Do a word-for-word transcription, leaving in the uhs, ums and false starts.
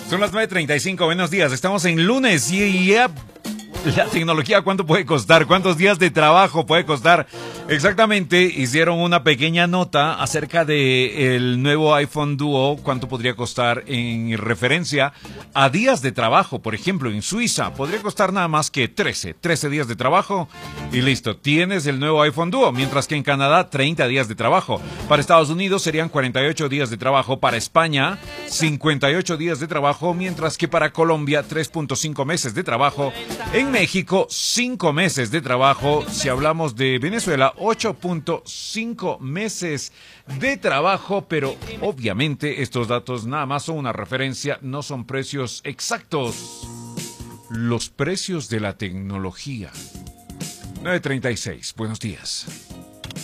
Son las nueve treinta y cinco, buenos días, estamos en lunes y ya la tecnología, ¿cuánto puede costar? ¿Cuántos días de trabajo puede costar? Exactamente, hicieron una pequeña nota acerca de el nuevo iPhone Duo, cuánto podría costar en referencia a días de trabajo. Por ejemplo, en Suiza podría costar nada más que trece, trece días de trabajo y listo, tienes el nuevo iPhone Duo, mientras que en Canadá treinta días de trabajo. Para Estados Unidos serían cuarenta y ocho días de trabajo, para España cincuenta y ocho días de trabajo, mientras que para Colombia tres punto cinco meses de trabajo. En México, cinco meses de trabajo. Si hablamos de Venezuela, ocho punto cinco meses de trabajo, pero obviamente estos datos nada más son una referencia, no son precios exactos. Los precios de la tecnología. nueve treinta y seis, buenos días.